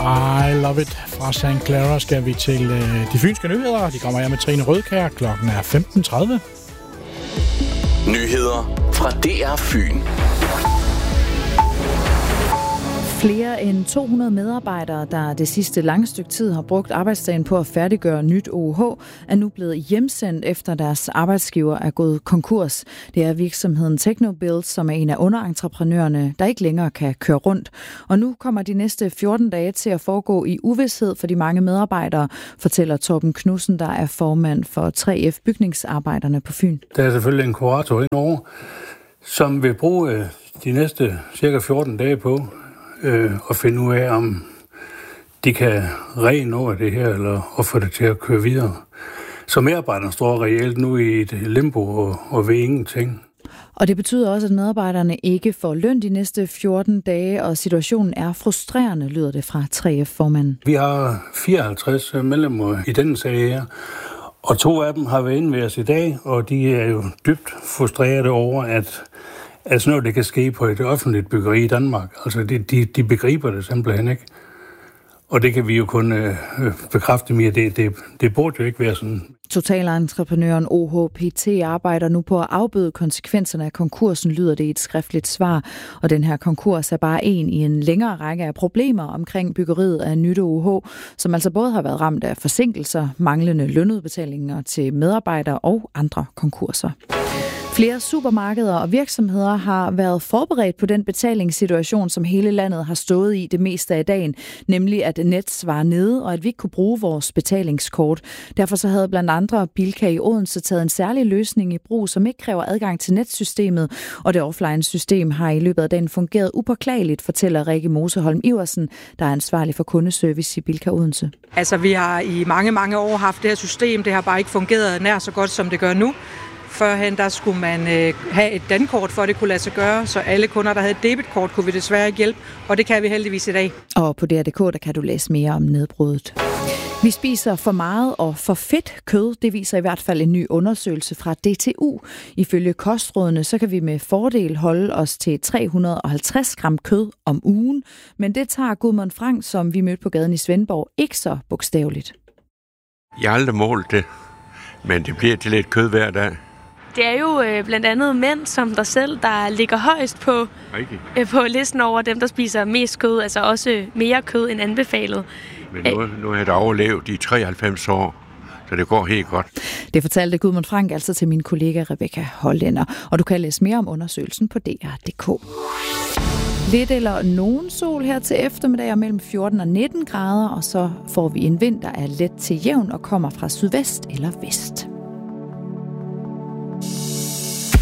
I Love It fra St. Clara skal vi til de fynske nyheder. De kommer her med Trine Rødkjær. Klokken er 15:30. Nyheder fra DR Fyn. Flere end 200 medarbejdere, der det sidste lange stykke tid har brugt arbejdsdagen på at færdiggøre nyt OUH, er nu blevet hjemsendt efter deres arbejdsgiver er gået konkurs. Det er virksomheden Technobuild, som er en af underentreprenørerne, der ikke længere kan køre rundt. Og nu kommer de næste 14 dage til at foregå i uvished for de mange medarbejdere, fortæller Torben Knudsen, der er formand for 3F Bygningsarbejderne på Fyn. Der er selvfølgelig en kurator indover, som vil bruge de næste cirka 14 dage på og finde ud af, om de kan renå det her, eller få det til at køre videre. Så medarbejderne står reelt nu i et limbo og ved ingenting. Og det betyder også, at medarbejderne ikke får løn de næste 14 dage, og situationen er frustrerende, lyder det fra 3F-formanden. Vi har 54 medlemmer i denne sag her, og 2 af dem har været inde ved os i dag, og de er jo dybt frustrerede over, at sådan noget, det kan ske på et offentligt byggeri i Danmark. Altså, de begriber det simpelthen ikke. Og det kan vi jo kun bekræfte mere. Det burde jo ikke være sådan. Totalentreprenøren OHPT arbejder nu på at afbøde konsekvenserne af konkursen, lyder det i et skriftligt svar. Og den her konkurs er bare en i en længere række af problemer omkring byggeriet af nyt OUH, som altså både har været ramt af forsinkelser, manglende lønudbetalinger til medarbejdere og andre konkurser. Flere supermarkeder og virksomheder har været forberedt på den betalingssituation, som hele landet har stået i det meste af dagen, nemlig at Nets var nede, og at vi ikke kunne bruge vores betalingskort. Derfor så havde blandt andre Bilka i Odense taget en særlig løsning i brug, som ikke kræver adgang til netsystemet, og det offline-system har i løbet af dagen fungeret upåklageligt, fortæller Rikke Moseholm Iversen, der er ansvarlig for kundeservice i Bilka Odense. Altså, vi har i mange år haft det her system, det har bare ikke fungeret nær så godt, som det gør nu. Førhen der skulle man have et dankort, for at det kunne lade sig gøre, så alle kunder, der havde et debitkort, kunne vi desværre ikke hjælpe, og det kan vi heldigvis i dag. Og på DR.dk, der kan du læse mere om nedbruddet. Vi spiser for meget og for fedt kød, det viser i hvert fald en ny undersøgelse fra DTU. Ifølge kostrådene, så kan vi med fordel holde os til 350 gram kød om ugen, men det tager Gudmund Frank, som vi mødte på gaden i Svendborg, ikke så bogstaveligt. Jeg har aldrig målt det, men det bliver til lidt kød hver dag. Det er jo blandt andet mænd som dig selv, der ligger højst på listen over dem, der spiser mest kød, altså også mere kød end anbefalet. Men nu har jeg da overlevet i 93 år, så det går helt godt. Det fortalte Gudmund Frank altså til min kollega Rebecca Hollænder, og du kan læse mere om undersøgelsen på DR.dk. Lidt eller nogen sol her til eftermiddag og mellem 14 og 19 grader, og så får vi en vind, der er let til jævn og kommer fra sydvest eller vest.